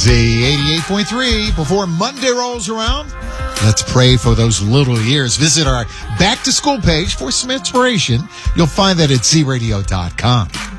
Z88.3. Before Monday rolls around, let's pray for those little years. Visit our back to school page for some inspiration. You'll find that at zradio.com.